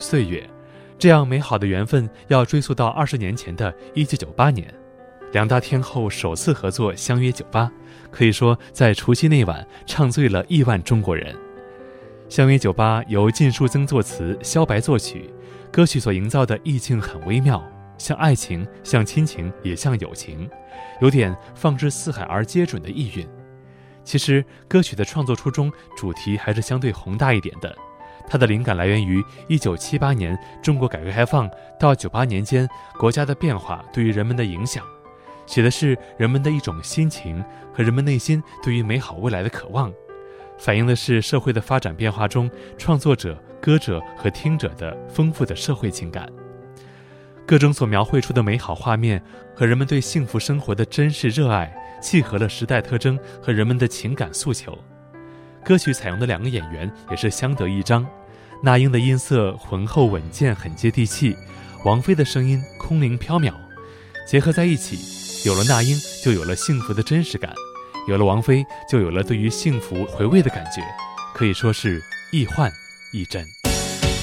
岁月。这样美好的缘分要追溯到20年前的1998年，两大天后首次合作相约酒吧，可以说在除夕那晚唱醉了亿万中国人。相约酒吧由靳书曾作词，萧白作曲，歌曲所营造的意境很微妙，像爱情，像亲情，也像友情，有点放之四海而皆准的意蕴。其实歌曲的创作初衷主题还是相对宏大一点的，它的灵感来源于1978年中国改革开放到98年间国家的变化对于人们的影响，写的是人们的一种心情和人们内心对于美好未来的渴望，反映的是社会的发展变化中创作者、歌者和听者的丰富的社会情感。歌中所描绘出的美好画面和人们对幸福生活的真实热爱，契合了时代特征和人们的情感诉求。歌曲采用的两个演员也是相得益彰，那英的音色浑厚稳健，很接地气，王菲的声音空灵飘渺，结合在一起，有了那英就有了幸福的真实感，有了王菲就有了对于幸福回味的感觉，可以说是亦幻亦真。